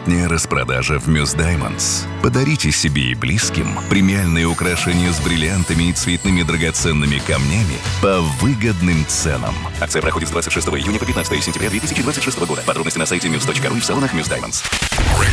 Летняя распродажа в Muse Diamonds. Подарите себе и близким премиальные украшения с бриллиантами и цветными драгоценными камнями по выгодным ценам. Акция проходит с 26 июня по 15 сентября 2026 года. Подробности на сайте muse.ru и в салонах Muse Diamonds.